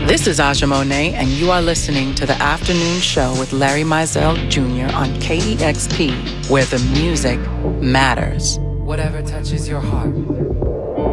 This is Aja Monet, and you are listening to The Afternoon Show with Larry Mizell Jr. on KEXP, where the music matters. Whatever touches your heart.